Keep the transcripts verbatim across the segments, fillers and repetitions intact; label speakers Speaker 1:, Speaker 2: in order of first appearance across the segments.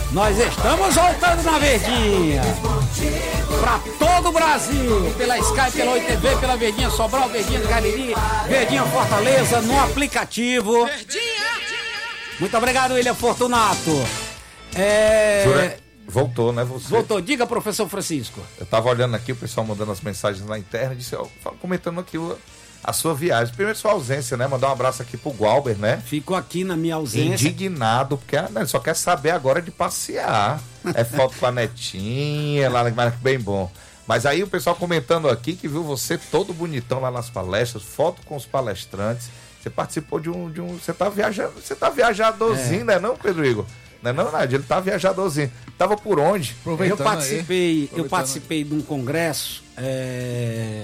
Speaker 1: Nós estamos voltando na Verdinha para todo o Brasil, pela Sky, pela Oi T V, pela Verdinha Sobral, Verdinha do Cariri, Verdinha Fortaleza, no aplicativo. Verdinha! Muito obrigado, William Fortunato. É...
Speaker 2: Jura... Voltou, né, você?
Speaker 1: Voltou. Diga, professor Francisco.
Speaker 2: Eu tava olhando aqui, o pessoal mandando as mensagens na interna, disse, ó, comentando aqui o, a sua viagem. Primeiro, sua ausência, né? Mandar um abraço aqui pro Gualber, né?
Speaker 1: Fico aqui na minha ausência.
Speaker 2: Indignado, porque ah, ele só quer saber agora de passear. É foto com a netinha, lá bem bom. Mas aí o pessoal comentando aqui que viu você todo bonitão lá nas palestras, foto com os palestrantes. Você participou de um... De um você tá viajando, você tá viajadorzinho, é. né não, Pedro Igor? Não é não, Nádia? Ele tá viajadorzinho. Tava por onde?
Speaker 1: Eu participei, eu participei de um congresso é,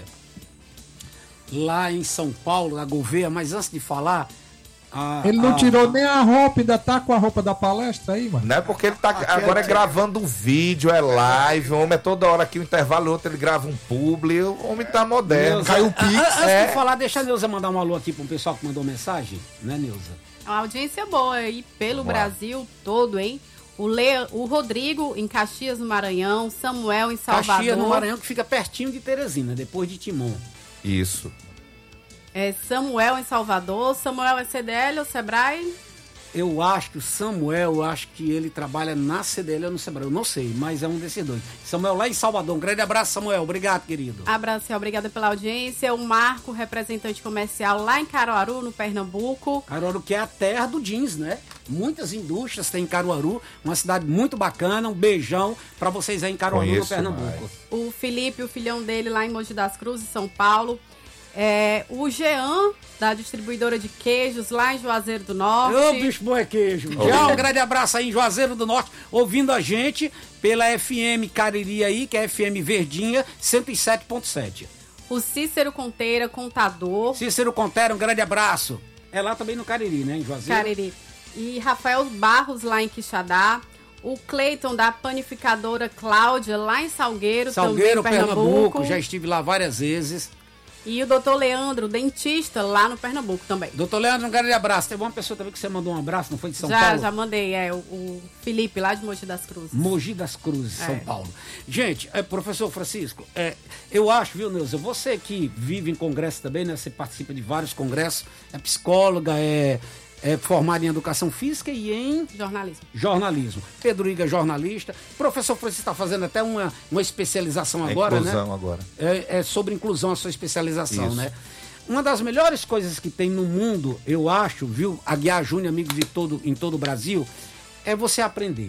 Speaker 1: lá em São Paulo, na Gouveia, mas antes de falar... A,
Speaker 3: ele não
Speaker 1: a,
Speaker 3: tirou a... nem a roupa, ainda tá com a roupa da palestra aí, mano?
Speaker 2: Não é porque ele tá agora é gravando um vídeo, é live, o homem é toda hora aqui, um intervalo outro, ele grava um publi, o homem tá moderno.
Speaker 1: Neuza,
Speaker 2: caiu o pix.
Speaker 1: Antes
Speaker 2: é.
Speaker 1: de falar, deixa a Neuza mandar um alô aqui pro pessoal que mandou mensagem, né, Neuza?
Speaker 4: Uma audiência boa aí pelo Uau. Brasil todo, hein? O, Le... o Rodrigo em Caxias, no Maranhão, Samuel em Salvador.
Speaker 1: Caxias, no Maranhão, que fica pertinho de Teresina, depois de Timon.
Speaker 2: Isso.
Speaker 4: É Samuel em Salvador. Samuel é C D L ou Sebrae?
Speaker 1: Eu acho que o Samuel, eu acho que ele trabalha na C D L ou no Sebrae, eu não sei, mas é um desses dois. Samuel lá em Salvador, um grande abraço, Samuel, obrigado, querido.
Speaker 4: Abraço, obrigada pela audiência. O Marco, representante comercial lá em Caruaru, no Pernambuco.
Speaker 1: Caruaru, que é a terra do jeans, né? Muitas indústrias tem em Caruaru, uma cidade muito bacana, um beijão pra vocês aí em Caruaru, Conheço, no Pernambuco.
Speaker 4: Mais. O Felipe, o filhão dele lá em Mogi das Cruzes, São Paulo. É, o Jean, da distribuidora de queijos lá em Juazeiro do Norte.
Speaker 1: Ô, bicho bom é queijo. Oh. Já um grande abraço aí em Juazeiro do Norte, ouvindo a gente pela F M Cariri aí, que é F M Verdinha, cento e sete ponto sete.
Speaker 4: O Cícero Conteira, contador.
Speaker 1: Cícero Conteira, um grande abraço. É lá também no Cariri, né, em Juazeiro?
Speaker 4: Cariri. E Rafael Barros, lá em Quixadá. O Cleiton, da panificadora Cláudia, lá em Salgueiro,
Speaker 1: Salgueiro,
Speaker 4: também, Pernambuco.
Speaker 1: Pernambuco. Já estive lá várias vezes.
Speaker 4: E o doutor Leandro, dentista, lá no Pernambuco também.
Speaker 1: Doutor Leandro, um grande abraço. Teve uma pessoa também que você mandou um abraço, não foi de São
Speaker 4: já,
Speaker 1: Paulo?
Speaker 4: Já, já mandei, é, o, o Felipe, lá de Mogi das Cruzes.
Speaker 1: Mogi das Cruzes,
Speaker 4: é.
Speaker 1: São Paulo. Gente, é, professor Francisco, é, eu acho, viu, Neuza, você que vive em congresso também, né? Você participa de vários congressos, é psicóloga, é... É formado em Educação Física e em...
Speaker 4: Jornalismo.
Speaker 1: Jornalismo. Pedro Iga, jornalista. Professor Francisco está fazendo até uma, uma especialização
Speaker 2: é
Speaker 1: agora,
Speaker 2: inclusão,
Speaker 1: né?
Speaker 2: Inclusão agora.
Speaker 1: É, é sobre inclusão a sua especialização,
Speaker 2: Isso.
Speaker 1: né? Uma das melhores coisas que tem no mundo, eu acho, viu? Aguiar Júnior, amigos de todo, em todo o Brasil, é você aprender.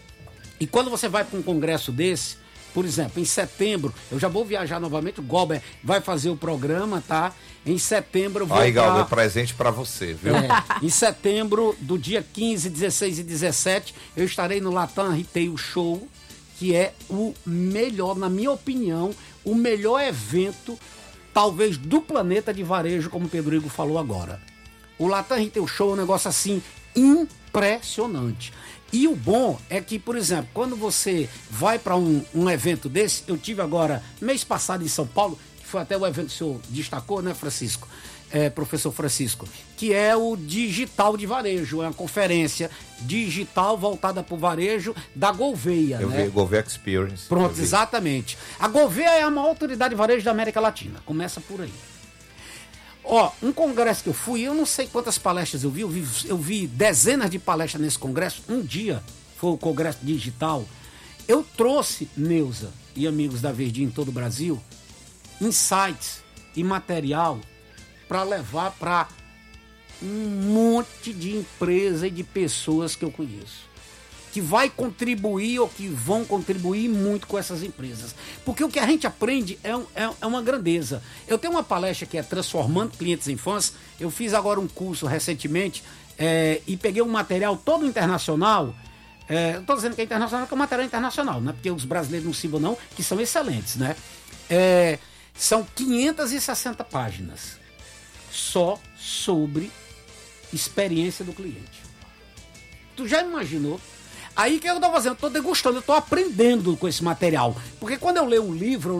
Speaker 1: E quando você vai para um congresso desse, por exemplo, em setembro, eu já vou viajar novamente, o Galber vai fazer o programa, tá? Em setembro eu vou...
Speaker 2: Aí, Galber, pra... presente pra você, viu?
Speaker 1: É, em setembro, do dia quinze, dezesseis e dezessete, eu estarei no Latam Retail Show, que é o melhor, na minha opinião, o melhor evento, talvez, do planeta de varejo, como o Pedro Igor falou agora. O Latam Retail Show é um negócio, assim, impressionante. E o bom é que, por exemplo, quando você vai para um, um evento desse, eu tive agora, mês passado em São Paulo, que foi até o evento que o senhor destacou, né, Francisco? É, professor Francisco, que é o Digital de Varejo, é uma conferência digital voltada para o varejo da Gouveia.
Speaker 2: Eu
Speaker 1: né?
Speaker 2: vi, Gouveia Experience.
Speaker 1: Pronto, exatamente. A Gouveia é a maior autoridade de varejo da América Latina, começa por aí. Ó, um congresso que eu fui, eu não sei quantas palestras eu vi, eu vi, eu vi dezenas de palestras nesse congresso, um dia foi o congresso digital. Eu trouxe, Neuza e amigos da Verdinha em todo o Brasil, insights e material para levar para um monte de empresa e de pessoas que eu conheço, que vai contribuir ou que vão contribuir muito com essas empresas. Porque o que a gente aprende é, é, é uma grandeza. Eu tenho uma palestra que é Transformando Clientes em Fãs. Eu fiz agora um curso recentemente é, e peguei um material todo internacional. É, não estou dizendo que é internacional, porque é um material internacional, não é porque os brasileiros não sirvam não, que são excelentes, né? É, são quinhentas e sessenta páginas só sobre experiência do cliente. Tu já imaginou? Aí o que eu estou fazendo? Eu estou degustando, eu estou aprendendo com esse material. Porque quando eu leio um livro,